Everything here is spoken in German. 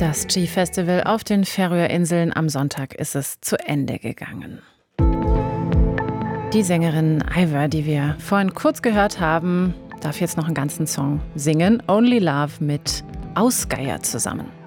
Das Ski-Festival auf den Färöerinseln am Sonntag ist es zu Ende gegangen. Die Sängerin Eivør, die wir vorhin kurz gehört haben, darf jetzt noch einen ganzen Song singen. Only Love mit Ásgeir zusammen.